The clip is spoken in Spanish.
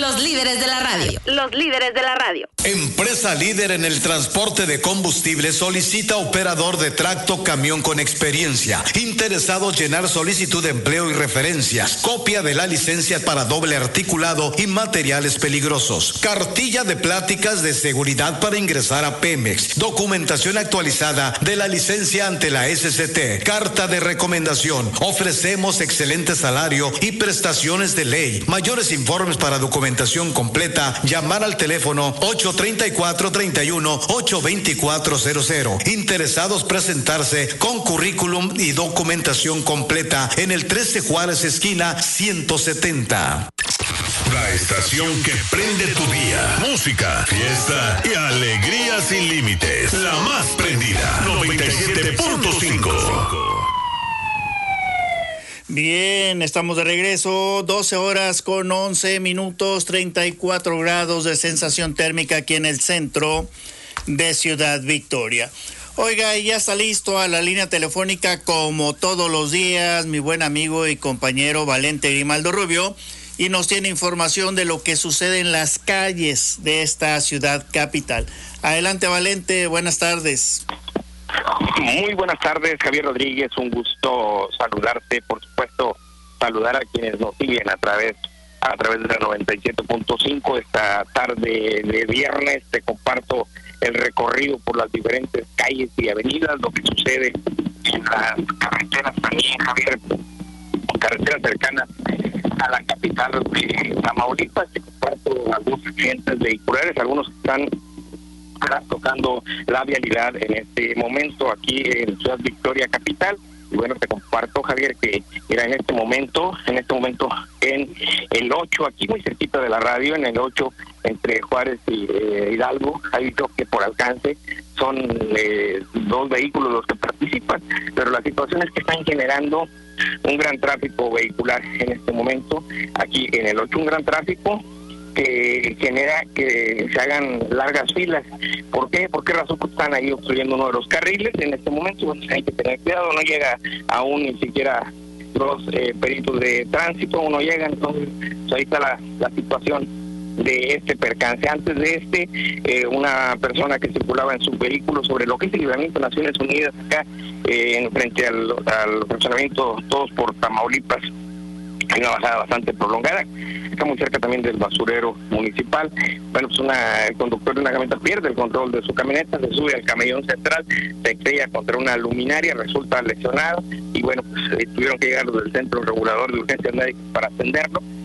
Los líderes de la radio. Los líderes de la radio. Empresa líder en el transporte de combustible solicita operador de tracto camión con experiencia. Interesados llenar solicitud de empleo y referencias. Copia de la licencia para doble articulado y materiales peligrosos. Cartilla de pláticas de seguridad para ingresar a Pemex. Documentación actualizada de la licencia ante la SCT. Carta de recomendación. Ofrecemos excelente salario y prestaciones de ley. Mayores informes para documentación completa. Llamar al teléfono 834-31-82400. Interesados presentarse con currículum y documentación completa en el 13 Juárez esquina 170. La estación que prende tu día. Música, fiesta y alegría sin límites. La más prendida. 97.5. Bien, estamos de regreso, 12 horas con 11 minutos, 34 grados de sensación térmica aquí en el centro de Ciudad Victoria. Oiga, ya está listo a la línea telefónica como todos los días mi buen amigo y compañero Valente Grimaldo Rubio, y nos tiene información de lo que sucede en las calles de esta ciudad capital. Adelante, Valente, buenas tardes. Muy buenas tardes, Javier Rodríguez, un gusto saludarte, por supuesto, saludar a quienes nos siguen a través de la 97.5. Esta tarde de viernes te comparto el recorrido por las diferentes calles y avenidas, lo que sucede en las carreteras también, Javier, carreteras cercanas a la capital de Tamaulipas. Te comparto algunos accidentes vehiculares, algunos que están tocando la vialidad en este momento aquí en Ciudad Victoria capital. Y bueno, te comparto, Javier, que era en este momento en el 8, aquí muy cerquita de la radio, en el 8 entre Juárez y Hidalgo, hay un choque por alcance. Son dos vehículos los que participan, pero la situación es que están generando un gran tráfico vehicular en este momento aquí en el 8, un gran tráfico que genera que se hagan largas filas. ¿Por qué? ¿Por qué razón? Porque están ahí obstruyendo uno de los carriles en este momento. Bueno, hay que tener cuidado, no llega aún ni siquiera los peritos de tránsito, no llegan. Entonces pues ahí está la situación de este percance. Antes de una persona que circulaba en su vehículo sobre lo que es el libramiento de Naciones Unidas acá en frente al fraccionamiento Todos por Tamaulipas, hay una bajada bastante prolongada, está muy cerca también del basurero municipal. Bueno, pues el conductor de una camioneta pierde el control de su camioneta, se sube al camellón central, se estrella contra una luminaria, resulta lesionado y bueno, pues tuvieron que llegar los del Centro Regulador de Urgencias Médicas para atenderlo.